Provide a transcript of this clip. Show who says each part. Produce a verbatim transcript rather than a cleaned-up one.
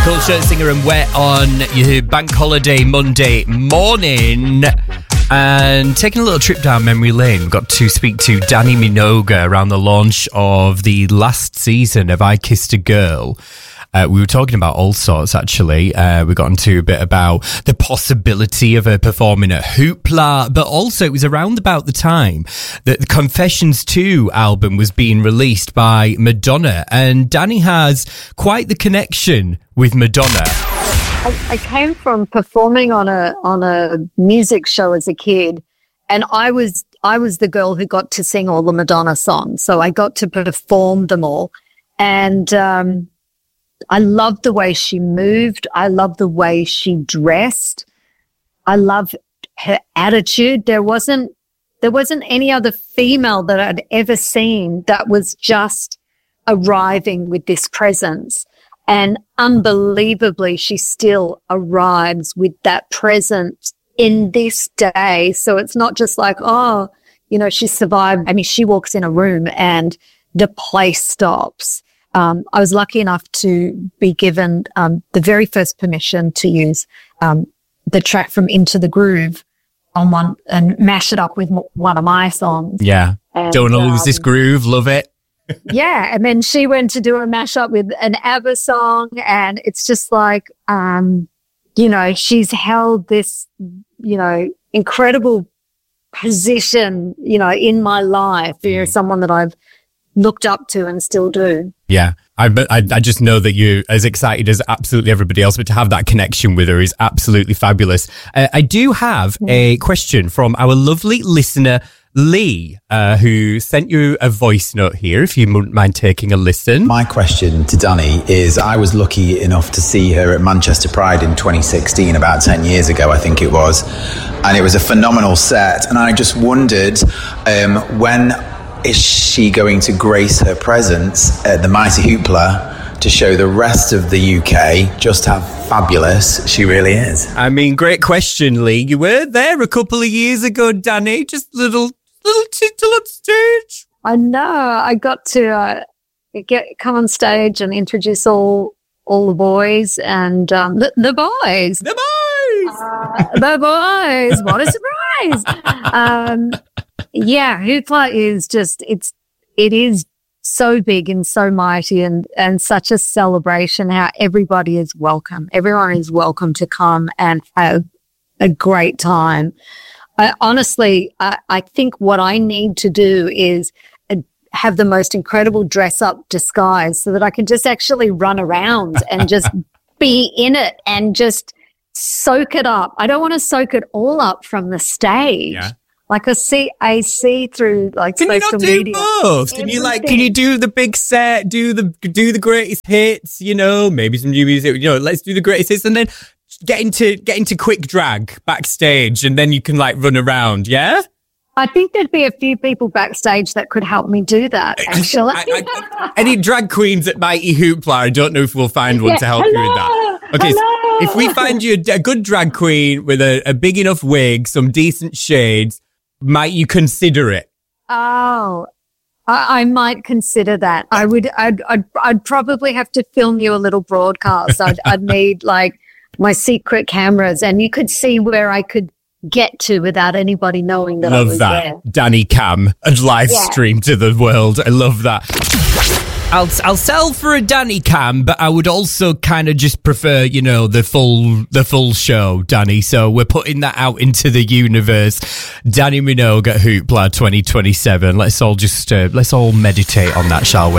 Speaker 1: Cool Shirt Singer and Wet on your bank holiday Monday morning. And taking a little trip down memory lane, we've got to speak to Dannii Minogue around the launch of the last season of I Kissed a Girl. Uh, we were talking about all sorts, actually. Uh, we got into a bit about the possibility of her performing at Hoopla, but also it was around about the time that the Confessions two album was being released by Madonna, and Dannii has quite the connection with Madonna.
Speaker 2: I, I came from performing on a on a music show as a kid, and I was I was the girl who got to sing all the Madonna songs, so I got to perform them all, and um, I loved the way she moved. I loved the way she dressed. I loved her attitude. There wasn't there wasn't any other female that I'd ever seen that was just arriving with this presence. And unbelievably, she still arrives with that presence in this day. So it's not just like, oh, you know, she survived. I mean, she walks in a room and the place stops. Um, I was lucky enough to be given um, the very first permission to use um, the track from Into the Groove on one and mash it up with m- one of my songs.
Speaker 1: Yeah. And, Don't want to lose um, this groove. Love it.
Speaker 2: Yeah. And then she went to do a mashup with an ABBA song. And it's just like, um, you know, she's held this, you know, incredible position, you know, in my life. Mm. You're someone that I've looked up to and still do.
Speaker 1: Yeah. I, I I just know that you're as excited as absolutely everybody else, but to have that connection with her is absolutely fabulous. Uh, I do have a question from our lovely listener, Lee, uh, who sent you a voice note here, if you wouldn't mind taking a listen.
Speaker 3: My question to Dannii is, I was lucky enough to see her at Manchester Pride in twenty sixteen, about ten years ago, I think it was. And it was a phenomenal set. And I just wondered, um, when is she going to grace her presence at the Mighty Hoopla to show the rest of the U K just how fabulous she really is?
Speaker 1: I mean, great question, Lee. You were there a couple of years ago, Dannii, just little... little title on stage.
Speaker 2: I know. I got to uh, get come on stage and introduce all all the boys and um, the, the boys,
Speaker 1: the boys,
Speaker 2: uh, the boys. What a surprise! um, yeah, Hoopla is just it's it is so big and so mighty and and such a celebration. How everybody is welcome. Everyone is welcome to come and have a great time. I, honestly, I, I think what I need to do is uh, have the most incredible dress-up disguise so that I can just actually run around and just be in it and just soak it up. I don't want to soak it all up from the stage.
Speaker 1: Yeah.
Speaker 2: Like I see, I see through like
Speaker 1: can
Speaker 2: social
Speaker 1: you not
Speaker 2: media.
Speaker 1: do both? Can you like? Can you do the big set? Do the do the greatest hits? You know, maybe some new music. You know, let's do the greatest hits and then. Get into get into quick drag backstage and then you can like run around, yeah?
Speaker 2: I think there'd be a few people backstage that could help me do that, actually. I,
Speaker 1: I, any drag queens at Mighty Hoopla, I don't know if we'll find one
Speaker 2: yeah,
Speaker 1: to help
Speaker 2: hello,
Speaker 1: you with that. Okay,
Speaker 2: hello.
Speaker 1: So if we find you a, a good drag queen with a, a big enough wig, some decent shades, might you consider it?
Speaker 2: Oh, I, I might consider that. I would, I'd, I'd, I'd probably have to film you a little broadcast. I'd, I'd need like, my secret cameras, and you could see where I could get to without anybody knowing that
Speaker 1: love
Speaker 2: I was
Speaker 1: that.
Speaker 2: there.
Speaker 1: Dannii Cam and live
Speaker 2: yeah.
Speaker 1: stream to the world. I love that. I'll I'll sell for a Dannii Cam, but I would also kind of just prefer, you know, the full the full show, Dannii. So we're putting that out into the universe. Dannii Minogue at Hoopla twenty twenty-seven. Let's all just uh, let's all meditate on that, shall we?